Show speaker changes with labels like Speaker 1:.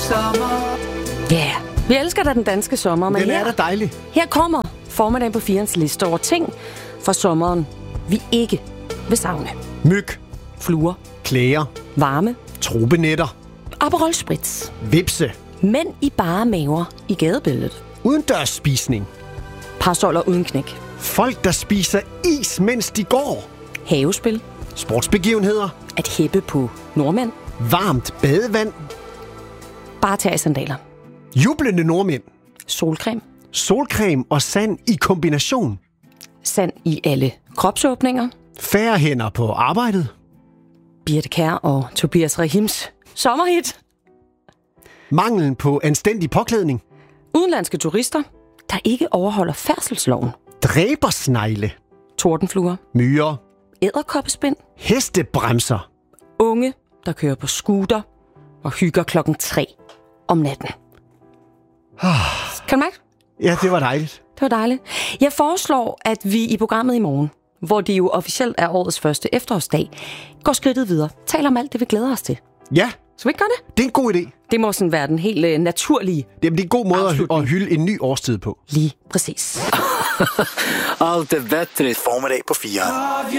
Speaker 1: sommer.
Speaker 2: Ja, vi elsker da den danske sommer, men
Speaker 3: Den er da dejlig.
Speaker 2: her kommer formiddagen på 4'ens liste over ting fra sommeren, vi ikke vil savne.
Speaker 3: Myg,
Speaker 2: Fluer,
Speaker 3: klæger,
Speaker 2: varme,
Speaker 3: tropenetter,
Speaker 2: Aperol Spritz,
Speaker 3: vipse,
Speaker 2: mænd i bare maver i gadebilledet,
Speaker 3: udendørs spisning,
Speaker 2: parasoller uden knæk,
Speaker 3: folk, der spiser is, mens de går,
Speaker 2: havespil,
Speaker 3: sportsbegivenheder,
Speaker 2: at hæppe på nordmænd,
Speaker 3: varmt badevand,
Speaker 2: bare tage sandaler,
Speaker 3: jublende nordmænd,
Speaker 2: solcreme,
Speaker 3: solcreme og sand i kombination,
Speaker 2: sand i alle kropsåbninger,
Speaker 3: færre hænder på arbejdet,
Speaker 2: Birte Kjær og Tobias Rahims sommerhit,
Speaker 3: manglen på anstændig påklædning,
Speaker 2: udenlandske turister, der ikke overholder færdselsloven,
Speaker 3: dræbersnegle,
Speaker 2: tordenfluer,
Speaker 3: myrer,
Speaker 2: edderkoppespind,
Speaker 3: hestebremser,
Speaker 2: unge, der kører på scooter og hygger 3:00 om natten. Kan du mærke?
Speaker 3: Ja, det var dejligt.
Speaker 2: Det var dejligt. Jeg foreslår, at vi i programmet i morgen, hvor det jo officielt er årets første efterårsdag, går skridtet videre. Taler om alt det, vi glæder os til.
Speaker 3: Ja,
Speaker 2: Skal vi ikke gøre det?
Speaker 3: det er en god idé.
Speaker 2: Det må sådan være den helt naturlige.
Speaker 3: Jamen, det er en god måde
Speaker 2: Afslutning.
Speaker 3: at hylde en ny årstid på.
Speaker 2: Lige præcis.
Speaker 1: Allt är bättre.
Speaker 4: Formiddag på 4.